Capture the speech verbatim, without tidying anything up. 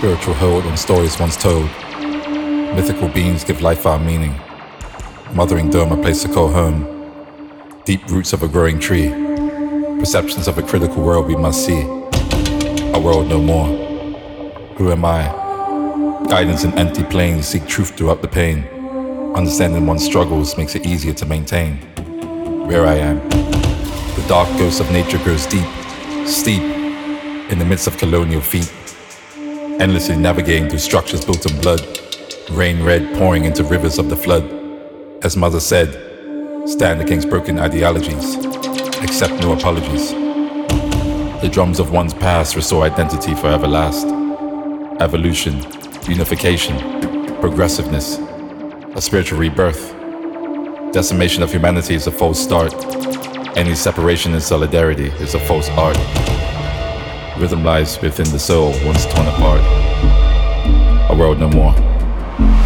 spiritual hold on stories once told. Mythical beings give life our meaning. Mothering dome, a place to call home. Deep roots of a growing tree. Perceptions of a critical world we must see. A world no more. Who am I? Guidance in empty plains, seek truth throughout the pain. Understanding one's struggles makes it easier to maintain. Where I am. The dark ghost of nature grows deep, steep, in the midst of colonial feet. Endlessly navigating through structures built in blood. Rain red pouring into rivers of the flood. As Mother said, stand against broken ideologies. Accept no apologies. The drums of one's past restore identity forever last. Evolution, unification, progressiveness, a spiritual rebirth. Decimation of humanity is a false start. Any separation in solidarity is a false art. Rhythm lies within the soul once torn apart. A world no more.